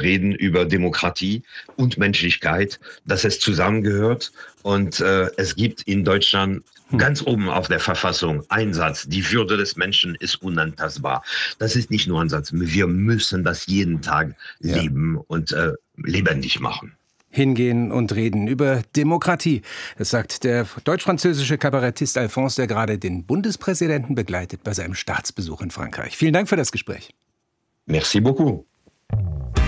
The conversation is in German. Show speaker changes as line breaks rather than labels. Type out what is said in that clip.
reden über Demokratie und Menschlichkeit, dass es zusammengehört. Und es gibt in Deutschland ganz oben auf der Verfassung einen Satz: Die Würde des Menschen ist unantastbar. Das ist nicht nur ein Satz. Wir müssen das jeden Tag leben und lebendig machen.
Hingehen und reden über Demokratie. Das sagt der deutsch-französische Kabarettist Alphonse, der gerade den Bundespräsidenten begleitet bei seinem Staatsbesuch in Frankreich. Vielen Dank für das Gespräch.
Merci beaucoup.